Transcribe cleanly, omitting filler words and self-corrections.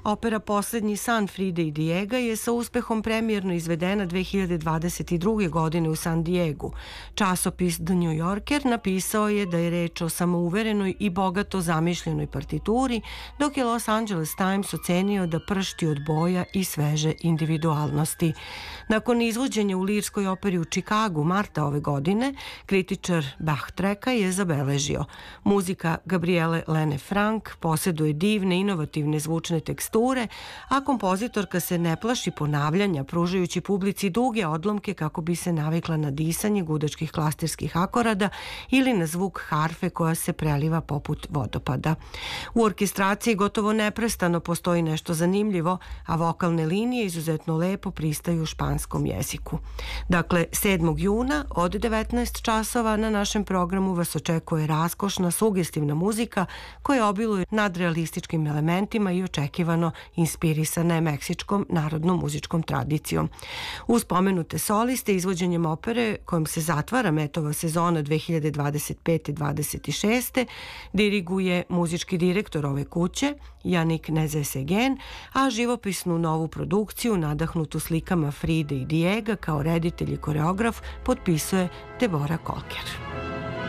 Opera Poslednji san Fride i Diega je sa uspehom premijerno izvedena 2022. godine u San Diegu. Časopis The New Yorker napisao je da je reč o samouverenoj i bogato zamišljenoj partituri, dok je Los Angeles Times ocenio da pršti od boja i sveže individualnosti. Nakon izvođenja u Lirskoj operi u Čikagu marta ove godine, kritičar Bachtreka je zabeležio: muzika Gabriele Lene Frank posjeduje divne, inovativne zvučne teksture, a kompozitorka se ne plaši ponavljanja, pružajući publici duge odlomke kako bi se navikla na disanje gudačkih klastirskih akorada ili na zvuk harfe koja se preliva poput vodopada. U orkestraciji gotovo neprestano postoji nešto zanimljivo, a vokalne linije izuzetno lepo pristaju u španskom jeziku. Dakle, 7. juna od 19 časova na našem programu vas očekuje raskošna, sugestivna muzika koja obiluje nadrealističkim elementima i očekivano inspirisana je meksičkom narodnom muzičkom tradicijom. Uz pomenute soliste, izvođenjem opere kojom se zatvara Metova sezona 2025-26. diriguje muzički direktor ove kuće, Janik Nezesegen, a živopisnu novu produkciju nadahnutu slikama Fride i Diega kao reditelj i koreograf potpisuje Debora Kolker.